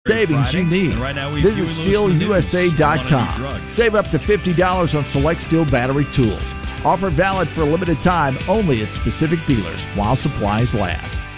savings you need. Right now Visit SteelUSA.com. Save up to $50 on select Steel battery tools. Offer valid for a limited time only at specific dealers while supplies last.